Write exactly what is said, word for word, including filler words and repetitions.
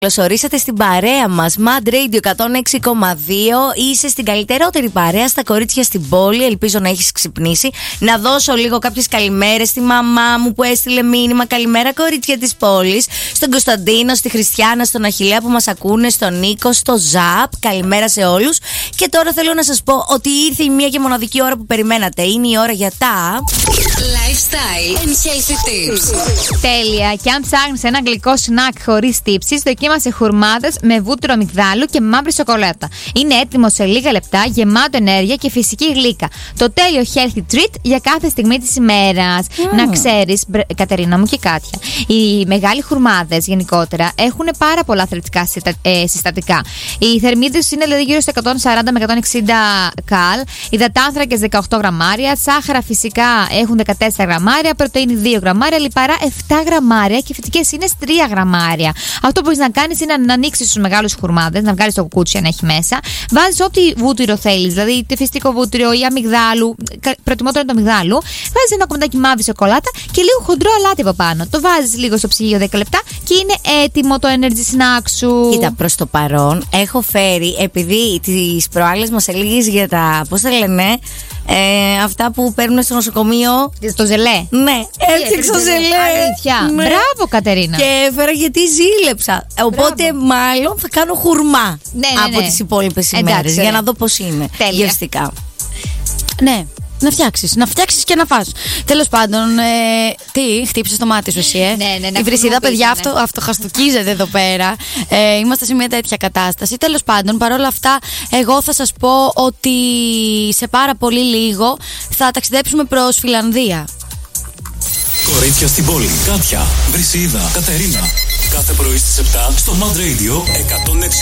Καλώς ορίσατε στην παρέα μας. Mad Radio εκατόν έξι κόμμα δύο. Είσαι στην καλύτερότερη παρέα στα κορίτσια στην πόλη. Ελπίζω να έχεις ξυπνήσει. Να δώσω λίγο κάποιες καλημέρες στη μαμά μου που έστειλε μήνυμα. Καλημέρα, κορίτσια της πόλης. Στον Κωνσταντίνο, στη Χριστιάνα, στον Αχιλλέα που μας ακούνε, στον Νίκο, στο Ζαπ. Καλημέρα σε όλους. Και τώρα θέλω να σας πω ότι ήρθε η μία και μοναδική ώρα που περιμένατε. Είναι η ώρα για τα Lifestyle and Healthy Tips. Τέλεια. Και αν ψάχνεις ένα γλυκό σνακ χωρίς τύψεις, δοκίμασε χουρμάδες με βούτυρο αμυγδάλου και μαύρη σοκολάτα. Είναι έτοιμο σε λίγα λεπτά, γεμάτο ενέργεια και φυσική γλύκα. Το τέλειο healthy treat για κάθε στιγμή της ημέρας. Mm. Να ξέρεις, Κατερίνα μου και Κάτια, οι μεγάλοι χουρμάδες γενικότερα έχουν πάρα πολλά αθλητικά συστατικά. Οι θερμίδες είναι δηλαδή γύρω στα εκατόν σαράντα με εκατόν εξήντα καλ, υδατάνθρακες δεκαοκτώ γραμμάρια, σάχαρα φυσικά έχουν δεκατέσσερα γραμμάρια, πρωτεΐνη δύο γραμμάρια, λιπαρά επτά γραμμάρια και φυτικές ίνες τρία γραμμάρια. Αυτό που μπορείς να κάνεις είναι να ανοίξεις τους μεγάλους χουρμάδες, να βγάλεις το κουκούτσι αν έχει μέσα. Βάζεις ό,τι βούτυρο θέλεις, δηλαδή είτε φυστικό βούτυρο ή αμυγδάλου, προτιμότερο το αμυγδάλου. Βάζεις ένα κομμάτι μαύρη σοκολάτα και λίγο χοντρό αλάτι από πάνω. Το βάζεις λίγο στο ψυγείο δέκα λεπτά και είναι έτοιμο το energy snack σου. Κοίτα, προς το παρόν έχω φέρει, επειδή τις προάλλες μας έλεγες για τα, πώς τα λένε, Ε, αυτά που παίρνουν στο νοσοκομείο. Στο ζελέ. Ναι, έφτιαξα ζελέ. Αλήθεια. Ναι. Μπράβο, Κατερίνα. Και έφερα γιατί ζήλεψα. Οπότε Μπράβο. μάλλον θα κάνω χουρμά ναι, ναι, από ναι. τις υπόλοιπες Εντάξει, ημέρες. ωραία. Για να δω πώς είναι. Τέλεια. Γευστικά. Ναι. Να φτιάξεις, να φτιάξεις και να φας. Τέλος πάντων, ε, τι, χτύπησες το μάτι σου εσύ, ε. Ναι, ναι, ναι, η Βρυσίδα, παιδιά, ναι. αυτό, αυτοχαστοκίζεται εδώ πέρα. Ε, είμαστε σε μια τέτοια κατάσταση. Τέλος πάντων, παρόλα αυτά, εγώ θα σας πω ότι σε πάρα πολύ λίγο θα ταξιδέψουμε προς Φιλανδία. Κορίτσια στην πόλη. Κάτια, Βρυσίδα, Κατερίνα. Κάθε πρωί στις επτά στο Mad Radio εκατόν έξι.